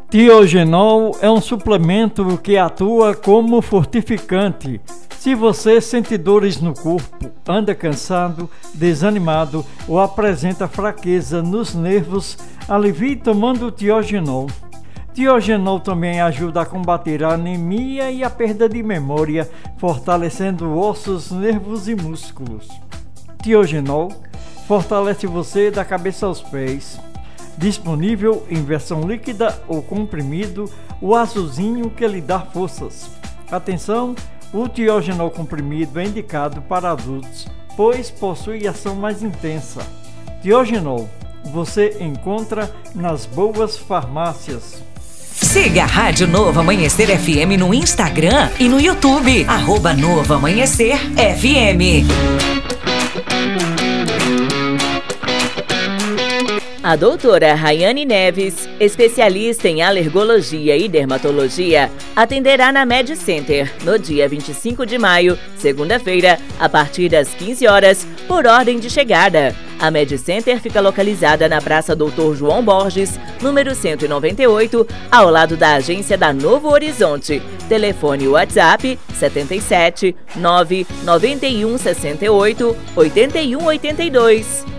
Tiogenol é um suplemento que atua como fortificante. Se você sente dores no corpo, anda cansado, desanimado ou apresenta fraqueza nos nervos, alivie tomando Tiogenol. Tiogenol também ajuda a combater a anemia e a perda de memória, fortalecendo ossos, nervos e músculos. Tiogenol fortalece você da cabeça aos pés. Disponível em versão líquida ou comprimido, o azulzinho que lhe dá forças. Atenção, o Tiogenol comprimido é indicado para adultos, pois possui ação mais intensa. Tiogenol você encontra nas boas farmácias. Siga a Rádio Novo Amanhecer FM no Instagram e no YouTube. @Novo Amanhecer FM. A doutora Rayane Neves, especialista em alergologia e dermatologia, atenderá na Med Center no dia 25 de maio, segunda-feira, a partir das 15 horas, por ordem de chegada. A Med Center fica localizada na Praça Doutor João Borges, número 198, ao lado da agência da Novo Horizonte. Telefone WhatsApp 77 991 68 81 82.